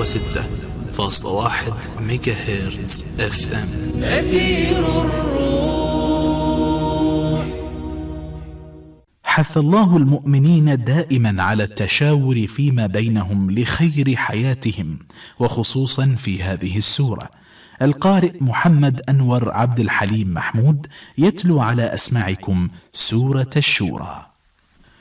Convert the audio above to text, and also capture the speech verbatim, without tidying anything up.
وستة فاصلة واحد ميجا هرتز اف ام. أثير الروح. حث الله المؤمنين دائما على التشاور فيما بينهم لخير حياتهم، وخصوصا في هذه السورة. القارئ محمد أنور عبد الحليم محمود يتلو على أسماعكم سورة الشورى.